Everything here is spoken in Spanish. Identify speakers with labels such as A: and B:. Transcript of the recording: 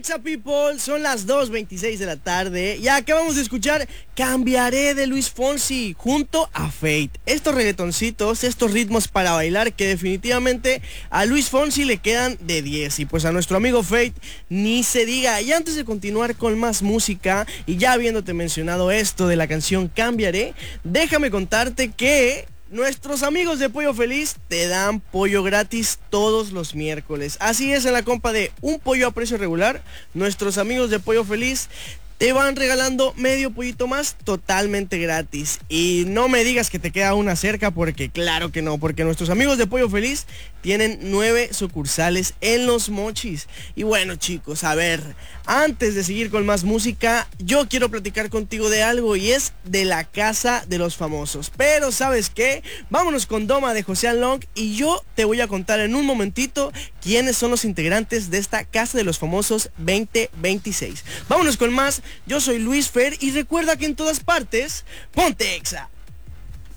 A: Exa People, son las 2:26 de la tarde y acabamos de escuchar Cambiaré de Luis Fonsi junto a Fate. Estos reggaetoncitos, estos ritmos para bailar que definitivamente a Luis Fonsi le quedan de 10 y pues a nuestro amigo Fate ni se diga. Y antes de continuar con más música y ya habiéndote mencionado esto de la canción Cambiaré, déjame contarte que nuestros amigos de Pollo Feliz te dan pollo gratis todos los miércoles. Así es, en la compa de un pollo a precio regular, nuestros amigos de Pollo Feliz te van regalando medio pollito más totalmente gratis. Y no me digas que te queda una cerca, porque claro que no, porque nuestros amigos de Pollo Feliz tienen 9 sucursales en Los Mochis. Y bueno, chicos, a ver, antes de seguir con más música, yo quiero platicar contigo de algo y es de la Casa de los Famosos. Pero ¿sabes qué? Vámonos con Doma de José Along y yo te voy a contar en un momentito quiénes son los integrantes de esta Casa de los Famosos 2026. Vámonos con más. Yo soy Luis Fer y recuerda que en todas partes, ponte Exa.